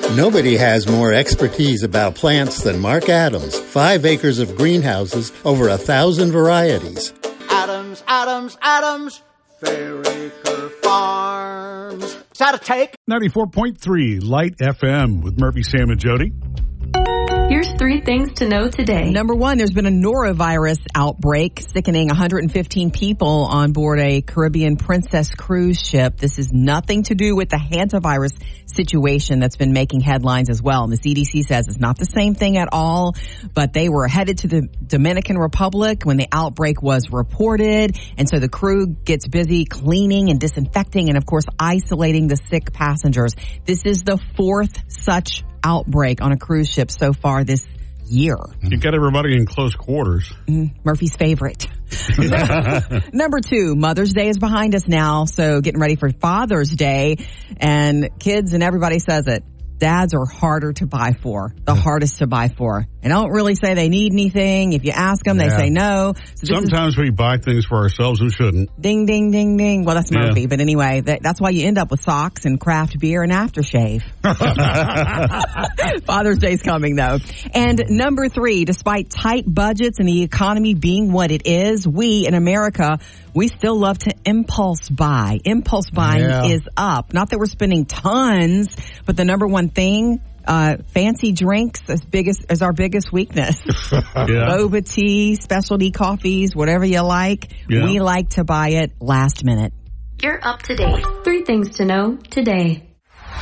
Nobody has more expertise about plants than Mark Adams. 5 acres of greenhouses, over 1,000 varieties. Adams, Adams, Adams, Fairacre Farms. Is that a take? 94.3 Light FM with Murphy, Sam, and Jody. Here's 3 things to know today. Number 1, there's been a norovirus outbreak, sickening 115 people on board a Caribbean Princess cruise ship. This is nothing to do with the hantavirus situation that's been making headlines as well. And the CDC says it's not the same thing at all, but they were headed to the Dominican Republic when the outbreak was reported. And so the crew gets busy cleaning and disinfecting and, of course, isolating the sick passengers. This is the 4th such outbreak on a cruise ship so far this year. You got everybody in close quarters. Murphy's favorite. Number 2, Mother's Day is behind us now, so getting ready for Father's Day, and kids and everybody says it. Dads are harder to buy for, the hardest to buy for. And don't really say they need anything. If you ask them, they say no. So sometimes we buy things for ourselves and shouldn't. Ding, ding, ding, ding. Well, that's Murphy. But anyway, that's why you end up with socks and craft beer and aftershave. Father's Day's coming, though. And number 3, despite tight budgets and the economy being what it is, we in America, we still love to impulse buy. Impulse buying is up. Not that we're spending tons, but the number 1 thing, fancy drinks is our biggest weakness. Boba tea, specialty coffees, whatever you like. We like to buy it last minute. You're up to date. 3 things to know today.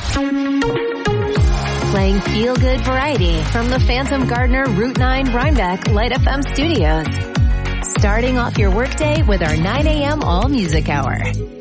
Playing feel-good variety from the Phantom Gardener Route 9 Rhinebeck Light FM studios. Starting off your workday with our 9 a.m. All Music Hour.